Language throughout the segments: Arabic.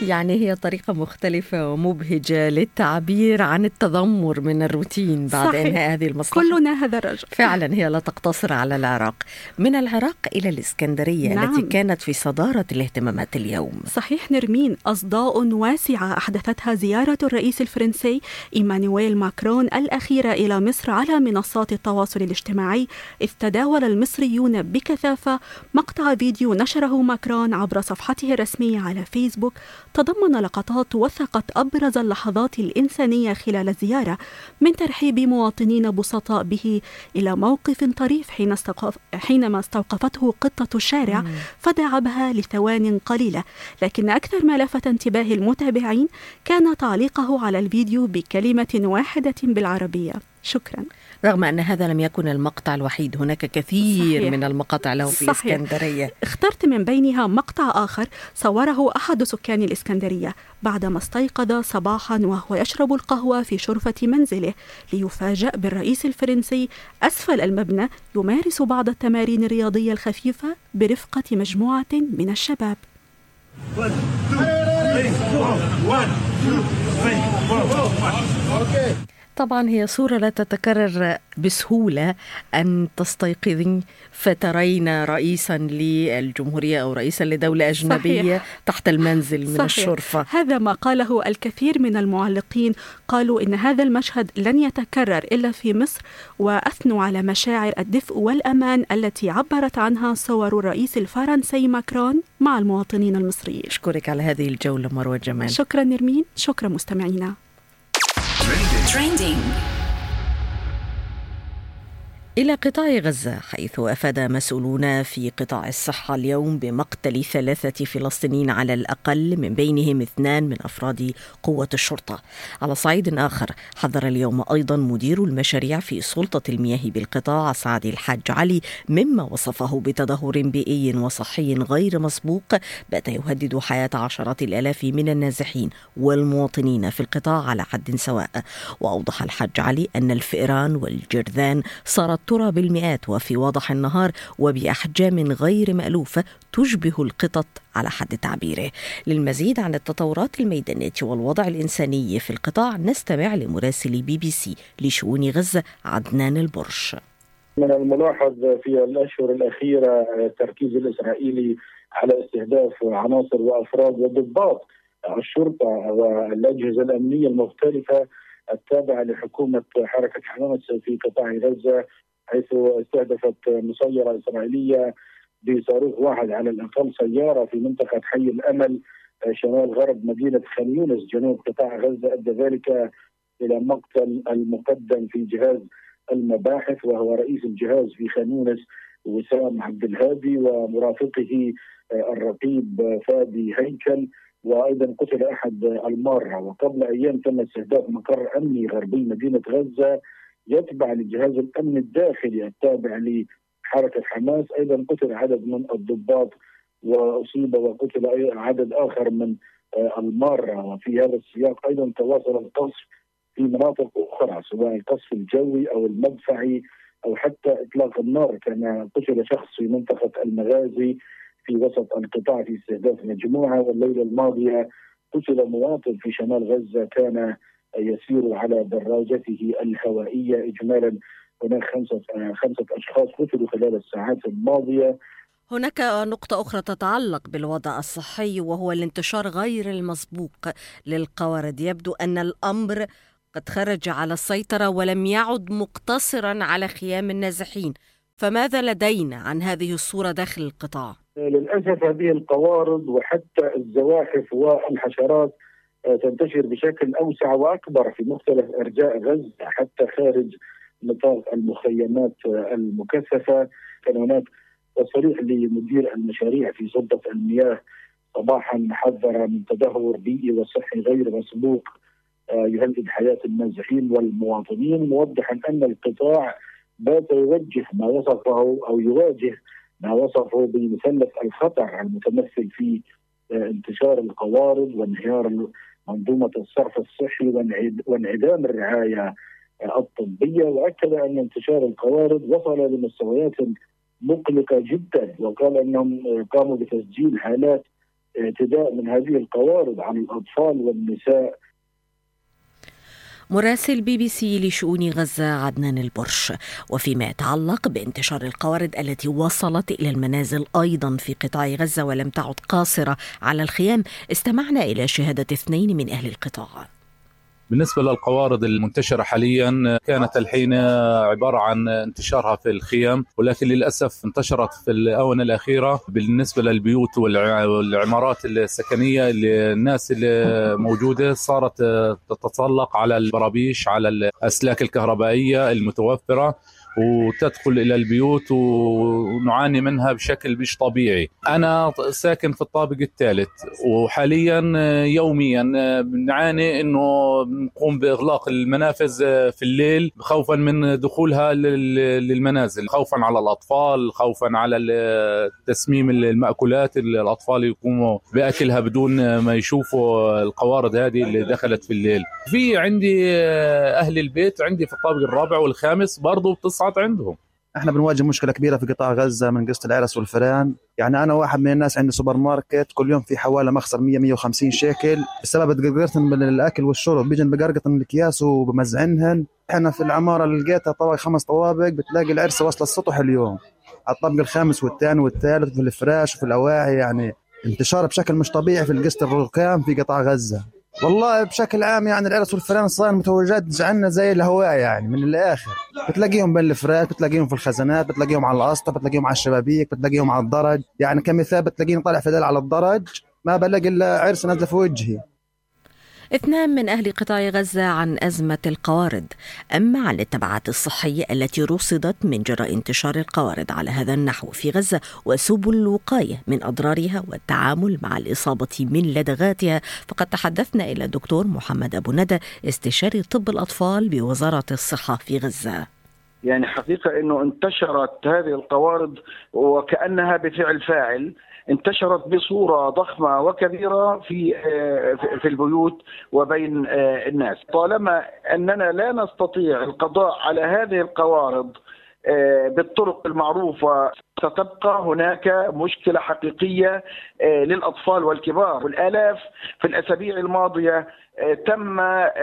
يعني هي طريقة مختلفة ومبهجة للتعبير عن التذمر من الروتين بعد صحيح. إنهاء هذه المصلحة. كلنا هذا الرجل. فعلا هي لا تقتصر على العراق. من العراق إلى الإسكندرية، نعم. التي كانت في صدارة الاهتمامات اليوم. صحيح نرمين، أصداء واسعة أحدثتها زيارة الرئيس الفرنسي إيمانويل ماكرون الأخيرة إلى مصر على منصات التواصل الاجتماعي، إذ تداول المصريون بكثافة مقطع فيديو نشره ماكرون عبر صفحته الرسمية على فيسبوك، تضمن لقطات وثقت أبرز اللحظات الإنسانية خلال الزيارة، من ترحيب مواطنين بسطاء به إلى موقف طريف حينما استوقفته قطة الشارع فدعا بها لثوان قليلة. لكن أكثر ما لفت انتباه المتابعين كان تعليقه على الفيديو بكلمة واحدة بالعربية: شكرا. رغم أن هذا لم يكن المقطع الوحيد، هناك كثير صحيح. من المقاطع له في صحيح. الإسكندرية. اخترت من بينها مقطع آخر صوره أحد سكان الإسكندرية بعدما استيقظ صباحا وهو يشرب القهوة في شرفة منزله، ليفاجأ بالرئيس الفرنسي أسفل المبنى يمارس بعض التمارين الرياضية الخفيفة برفقة مجموعة من الشباب. طبعا هي صورة لا تتكرر بسهولة، أن تستيقظين فترين رئيسا للجمهورية أو رئيسا لدولة أجنبية صحيح. تحت المنزل من صحيح. الشرفة. هذا ما قاله الكثير من المعلقين، قالوا إن هذا المشهد لن يتكرر إلا في مصر، وأثنوا على مشاعر الدفء والأمان التي عبرت عنها صور الرئيس الفرنسي ماكرون مع المواطنين المصريين. أشكرك على هذه الجولة مروة جمال. شكرا نرمين، شكرا مستمعينا. Trending. إلى قطاع غزة، حيث أفاد مسؤولون في قطاع الصحة اليوم بمقتل 3 فلسطينيين على الأقل، من بينهم 2 من أفراد قوة الشرطة. على صعيد آخر، حذر اليوم أيضا مدير المشاريع في سلطة المياه بالقطاع سعد الحاج علي مما وصفه بتدهور بيئي وصحي غير مسبوق بات يهدد حياة عشرات الآلاف من النازحين والمواطنين في القطاع على حد سواء. وأوضح الحاج علي أن الفئران والجرذان صارت ترى بالمئات وفي وضح النهار وبأحجام غير مألوفة تشبه القطط على حد تعبيره. للمزيد عن التطورات الميدانية والوضع الإنساني في القطاع نستمع لمراسل BBC لشؤون غزة عدنان البرش. من الملاحظ في الأشهر الأخيرة التركيز الإسرائيلي على استهداف عناصر وأفراد وضباط الشرطة والأجهزة الأمنية المختلفة التابعة لحكومة حركة حماس في قطاع غزة، حيث استهدفت مسيرة إسرائيلية بصاروخ واحد على الأقل سيارة في منطقة حي الأمل شمال غرب مدينة خان يونس جنوب قطاع غزة، أدى ذلك إلى مقتل المقدم في جهاز المباحث وهو رئيس الجهاز في خان يونس وسام عبد الهادي، ومرافقه الرقيب فادي هيكل، وأيضا قتل أحد المارة. وقبل أيام تم استهداف مقر أمني غربي مدينة غزة يتبع لجهاز الأمن الداخلي التابع لحركة حماس، أيضا قتل عدد من الضباط وأصيب وقتل عدد آخر من المارة. وفي هذا السياق أيضا تواصل القصف في مناطق أخرى سواء القصف الجوي أو المدفعي أو حتى إطلاق النار، كما قتل شخص في منطقة المغازي في وسط القطاع في استهداف مجموعة. والليلة الماضية قتل مواطن في شمال غزة كان يسير على دراجته الهوائية. إجمالا هناك خمسة أشخاص قتلوا خلال الساعات الماضية. هناك نقطة أخرى تتعلق بالوضع الصحي، وهو الانتشار غير المسبوق للقوارض. يبدو أن الأمر قد خرج على السيطرة ولم يعد مقتصرا على خيام النازحين، فماذا لدينا عن هذه الصورة داخل القطاع؟ للأسف هذه القوارض وحتى الزواحف والحشرات تنتشر بشكل أوسع وأكبر في مختلف أرجاء غزة حتى خارج نطاق المخيمات المكثفة. كان هناك تصريح لمدير المشاريع في سلطة المياه صباحا حذر من تدهور بيئي وصحي غير مسبوق يهدد حياة النازحين والمواطنين، موضحا أن القطاع بات يوجه ما وصفه أو يواجه ما وصفه بمثلث الخطر المتمثل في انتشار القوارض وانهيار منظومة الصرف الصحي وانعدام الرعاية الطبية. وأكد أن انتشار القوارض وصل لمستويات مقلقة جدا، وقال أنهم قاموا بتسجيل حالات اعتداء من هذه القوارض عن الأطفال والنساء. مراسل BBC لشؤون غزة عدنان البرش. وفيما يتعلق بانتشار القوارض التي وصلت إلى المنازل أيضا في قطاع غزة ولم تعد قاصرة على الخيام، استمعنا إلى شهادة 2 من أهل القطاع. بالنسبة للقوارض المنتشرة حاليا كانت الحين عبارة عن انتشارها في الخيام، ولكن للأسف انتشرت في الآونة الأخيرة بالنسبة للبيوت والعمارات السكنية. الناس اللي موجودة صارت تتسلق على البرابيش، على الأسلاك الكهربائية المتوفرة، وتدخل إلى البيوت ونعاني منها بشكل مش طبيعي. أنا ساكن في الطابق الثالث، وحاليا يوميا بنعاني إنه نقوم بإغلاق المنافذ في الليل خوفا من دخولها للمنازل، خوفا على الأطفال، خوفا على تسميم المأكولات، الأطفال يقوموا بأكلها بدون ما يشوفوا القوارض هذه اللي دخلت في الليل. في عندي أهل البيت عندي في الطابق الرابع والخامس برضو بتصعد عندهم. احنا بنواجه مشكلة كبيرة في قطاع غزة من قصة العرس والفئران. يعني أنا واحد من الناس عندي سوبر ماركت، كل يوم في حوالي مخسر 100-150 شيكل بسبب تقرقرتن من الأكل والشرب. بيجن بقرقطن الأكياس وبمزعنهن. احنا في العمارة اللي لقيتها طبعا 5 طوابق، بتلاقي العرس وصل السطح اليوم على الطابق الخامس والثاني والثالث، في الفراش وفي الأواعي. يعني انتشار بشكل مش طبيعي في قصة الركام في قطاع غزة. والله بشكل عام يعني العرس والفئران صار متوجات عندنا زي الهواء، يعني من الآخر بتلاقيهم بين الفراش، بتلاقيهم في الخزانات، بتلاقيهم على الأسطح، بتلاقيهم على الشبابيك، بتلاقيهم على الدرج. يعني كمثال بتلاقيني طالع فدال على الدرج ما بلاقي إلا عرس نازل في وجهي. 2 من أهل قطاع غزة عن أزمة القوارض. أما عن التبعات الصحية التي رصدت من جراء انتشار القوارض على هذا النحو في غزة وسبل الوقاية من أضرارها والتعامل مع الإصابة من لدغاتها، فقد تحدثنا إلى الدكتور محمد أبو ندى استشاري طب الأطفال بوزارة الصحة في غزة. يعني حقيقة أنه انتشرت هذه القوارض وكأنها بفعل فاعل، انتشرت بصورة ضخمة وكبيرة في البيوت وبين الناس. طالما أننا لا نستطيع القضاء على هذه القوارض بالطرق المعروفة، ستبقى هناك مشكلة حقيقية للأطفال والكبار. والآلاف في الأسابيع الماضية تم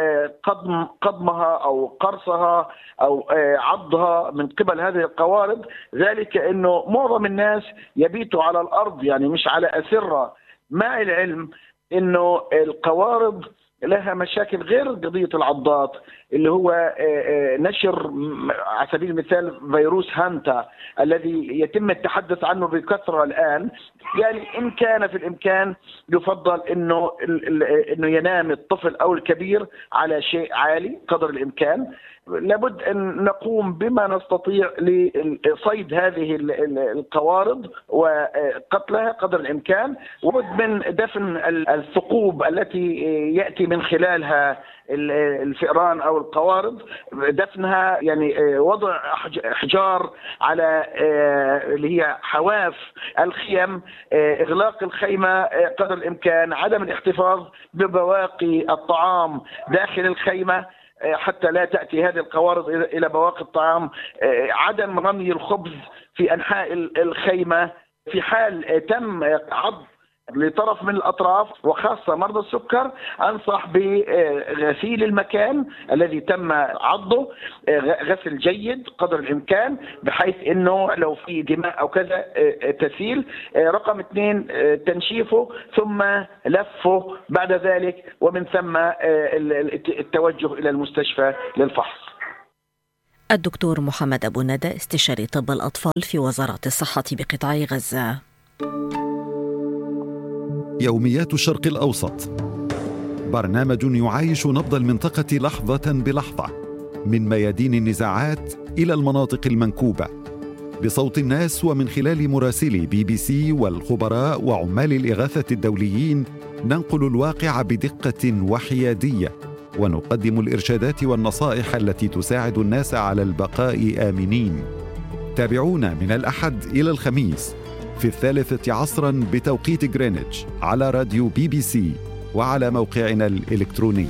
قضمها أو قرصها أو عضها من قبل هذه القوارض، ذلك أنه معظم الناس يبيتوا على الأرض، يعني مش على أسرة، مع العلم أنه القوارض لها مشاكل غير قضية العضات اللي هو نشر على سبيل المثال فيروس هانتا الذي يتم التحدث عنه بكثرة الآن. يعني إن كان في الإمكان يفضل إنه ينام الطفل أو الكبير على شيء عالي قدر الإمكان. لابد أن نقوم بما نستطيع لصيد هذه القوارض وقتلها قدر الإمكان، وبد من دفن الثقوب التي يأتي من خلالها الفئران أو القوارض، دفنها، يعني وضع أحجار على اللي هي حواف الخيم، إغلاق الخيمة قدر الإمكان، عدم الاحتفاظ ببواقي الطعام داخل الخيمة حتى لا تأتي هذه القوارض إلى بواقي الطعام، عدم رمي الخبز في أنحاء الخيمة. في حال تم عض لطرف من الأطراف وخاصة مرضى السكر، أنصح بغسيل المكان الذي تم عضه غسل جيد قدر الإمكان، بحيث أنه لو في دماء أو كذا تسيل. رقم 2 تنشيفه ثم لفه بعد ذلك، ومن ثم التوجه إلى المستشفى للفحص. الدكتور محمد أبو ندى استشاري طب الأطفال في وزارة الصحة بقطاع غزة. يوميات الشرق الأوسط، برنامج يعايش نبض المنطقة لحظة بلحظة، من ميادين النزاعات إلى المناطق المنكوبة، بصوت الناس ومن خلال مراسلي BBC والخبراء وعمال الإغاثة الدوليين. ننقل الواقع بدقة وحيادية، ونقدم الإرشادات والنصائح التي تساعد الناس على البقاء آمنين. تابعونا من الأحد إلى الخميس في 3 عصراً بتوقيت غرينتش على راديو BBC وعلى موقعنا الإلكتروني.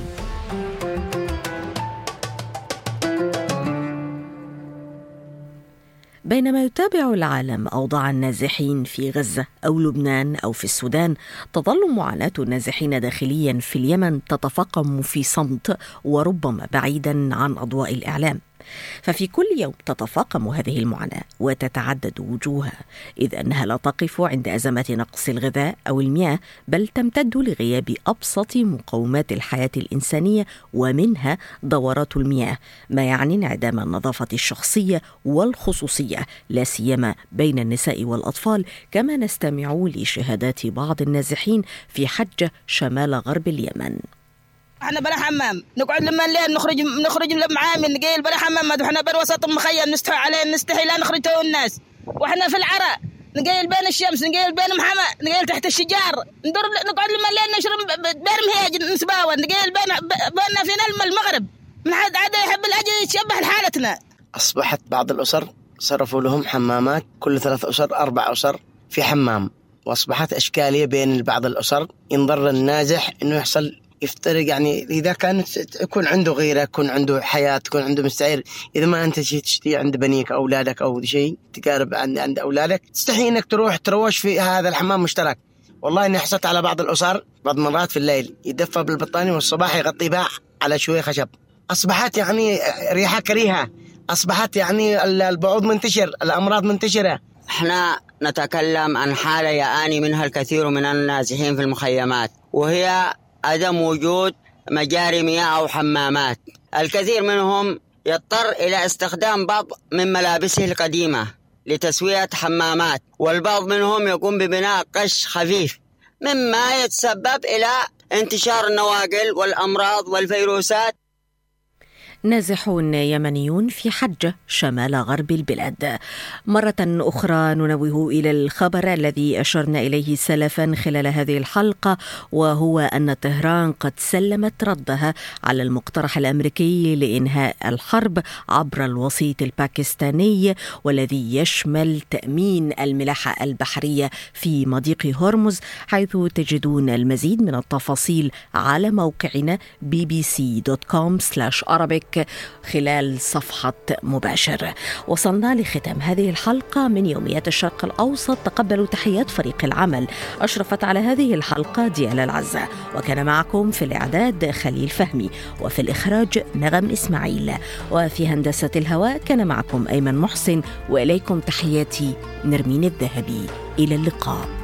بينما يتابع العالم أوضاع النازحين في غزة أو لبنان أو في السودان، تظل معاناة النازحين داخليا في اليمن تتفاقم في صمت وربما بعيدا عن أضواء الإعلام. ففي كل يوم تتفاقم هذه المعاناة وتتعدد وجوهها، إذ أنها لا تقف عند أزمات نقص الغذاء أو المياه، بل تمتد لغياب أبسط مقومات الحياة الإنسانية ومنها دورات المياه، ما يعني انعدام النظافة الشخصية والخصوصية لا سيما بين النساء والأطفال. كما نستمع لشهادات بعض النازحين في حجة شمال غرب اليمن. احنا بلا حمام، نقعد لما الليل نخرج لما عامل نقيل بلا حمام، احنا بين وسط المخيم نستحي عليه نستحي لا نخرج تو الناس، واحنا في العراء نقيل بين الشمس نقيل بين محمى نقيل تحت الشجار، ندور نقعد لما الليل نشرب بير مهيج نسباوة نقيل بيننا في المغرب، من حد عاد يحب الاجل يتشبه لحالتنا. اصبحت بعض الاسر صرفوا لهم حمامات، كل 3 أسر 4 أسر في حمام، واصبحت اشكاليه بين بعض الاسر. ينضر النازح انه يحصل يفترق، يعني إذا كانت يكون عنده غيره، يكون عنده حياة، يكون عنده مستعير، إذا ما أنت تشتري عند بنيك أو أولادك أو شيء تقارب عند أولادك، تستحي إنك تروح تروش في هذا الحمام مشترك. والله إني حصلت على بعض الأسر بعض مرات في الليل يدفى بالبطانية والصباح يغطي باع على شوية خشب. أصبحت يعني ريحة كريهة، أصبحت يعني البعوض منتشر، الأمراض منتشرة. احنا نتكلم عن حالة يعاني منها الكثير من النازحين في المخيمات، وهي عدم وجود مجاري مياه أو حمامات. الكثير منهم يضطر إلى استخدام بعض من ملابسه القديمة لتسوية حمامات، والبعض منهم يقوم ببناء قش خفيف، مما يتسبب إلى انتشار النواقل والأمراض والفيروسات. نازحون يمنيون في حجة شمال غرب البلاد. مرة أخرى ننوه إلى الخبر الذي أشرنا إليه سلفا خلال هذه الحلقة، وهو أن طهران قد سلمت ردها على المقترح الأمريكي لإنهاء الحرب عبر الوسيط الباكستاني، والذي يشمل تأمين الملاحة البحرية في مضيق هرمز، حيث تجدون المزيد من التفاصيل على موقعنا bbc.com/Arabic خلال صفحة مباشر. وصلنا لختام هذه الحلقة من يوميات الشرق الأوسط. تقبلوا تحيات فريق العمل، أشرفت على هذه الحلقة ديال العزة، وكان معكم في الإعداد خليل فهمي، وفي الإخراج نغم إسماعيل، وفي هندسة الهواء كان معكم أيمن محسن، وإليكم تحياتي نرمين الذهبي. إلى اللقاء.